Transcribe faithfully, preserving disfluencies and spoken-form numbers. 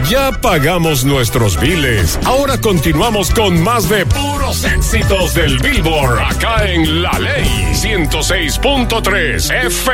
Ya pagamos nuestros biles. Ahora continuamos con más de puros éxitos del Billboard acá en La Ley ciento seis punto tres F